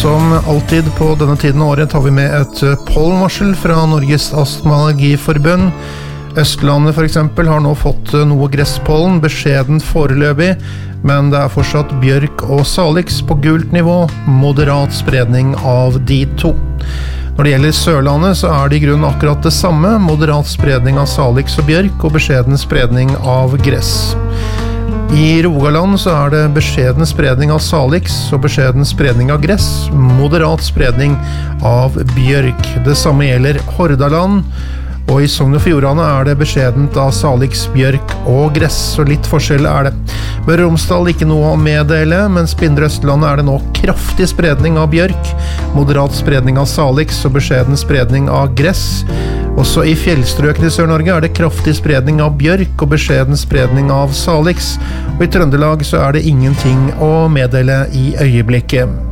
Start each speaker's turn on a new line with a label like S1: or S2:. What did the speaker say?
S1: Som alltid på denne tiden av året tar vi med et pollenvarsel fra Norges Astma-allergiforbund. Østlandet for eksempel har nå fått noe gresspollen, beskjedent foreløpig, men det er fortsatt bjørk og salix på gult nivå, moderat spredning av de to. Når det gjelder Sørlandet så er det i grunnen akkurat det samme, moderat spredning av salix og bjørk og beskjeden spredning av gress. I Rogaland så er det beskjeden spredning av salix og beskjeden spredning av gress, moderat spredning av bjørk. Det samme gjelder Hordaland, og i Sogn og Fjordane er det beskjedent av salix, bjørk og gress, så litt forskjell er det. Møre og Romsdal ikke noe å meddele, mens på Indre Østlandet er det nå kraftig spredning av bjørk, moderat spredning av salix og beskjeden spredning av gress. Også i fjellstrøkene i Sør-Norge er det kraftig spredning av bjørk og beskjeden spredning av salix, og i Trøndelag så er det ingenting å meddele i øyeblikket.